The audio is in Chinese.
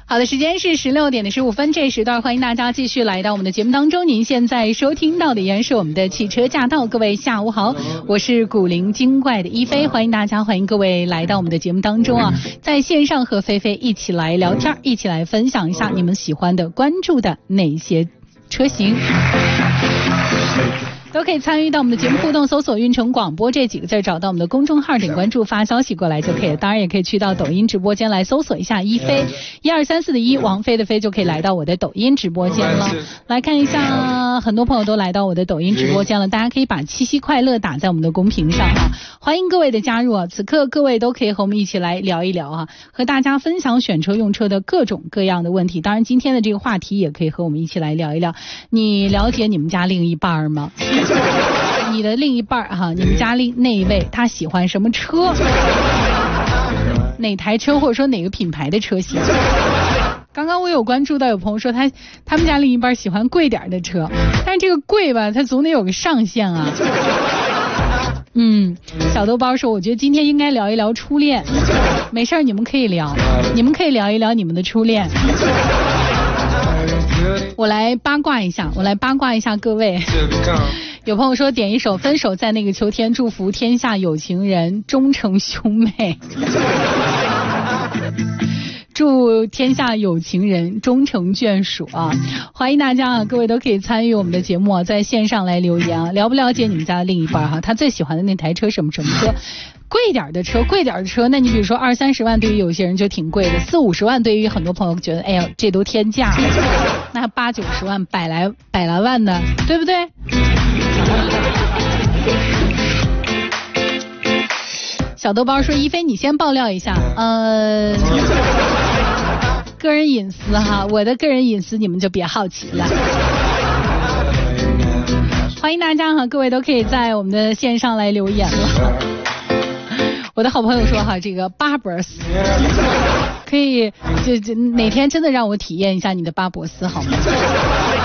好的，时间是16点15分，这时段欢迎大家继续来到我们的节目当中。您现在收听到的依然是我们的汽车驾到，各位下午好，我是古灵精怪的一飞，欢迎各位来到我们的节目当中啊，在线上和菲菲一起来聊天，一起来分享一下你们喜欢的、关注的哪些车型。都可以参与到我们的节目互动，搜索运城广播这几个字，找到我们的公众号，点关注发消息过来就可以了。当然也可以去到抖音直播间来搜索一下一飞1234的一，王菲的飞，就可以来到我的抖音直播间了。来看一下，很多朋友都来到我的抖音直播间了，大家可以把七夕快乐打在我们的公屏上啊，欢迎各位的加入啊！此刻各位都可以和我们一起来聊一聊啊，和大家分享选车用车的各种各样的问题。当然今天的这个话题也可以和我们一起来聊一聊，你了解你们家另一半吗？你的另一半哈，你们家那一位他喜欢什么车？哪台车或者说哪个品牌的车型？刚刚我有关注到有朋友说他们家另一半喜欢贵点的车，但是这个贵吧，它总得有个上限啊。小豆包说，我觉得今天应该聊一聊初恋。没事，你们可以聊一聊你们的初恋。我来八卦一下各位。有朋友说点一首《分手在那个秋天》，祝福天下有情人终成兄妹。祝天下有情人终成眷属啊！欢迎大家啊，各位都可以参与我们的节目啊，在线上来留言啊，了不了解你们家的另一半哈？他最喜欢的那台车什么车？贵点的车，那你比如说20-30万，对于有些人就挺贵的，40-50万对于很多朋友觉得，哎呀，这都天价了。那80-90万，百来万的，对不对？小豆包说，一飞你先爆料一下，个人隐私哈，我的个人隐私你们就别好奇了。欢迎大家哈，各位都可以在我们的线上来留言了。我的好朋友说哈，这个巴博斯可以，哪天真的让我体验一下你的巴博斯好吗？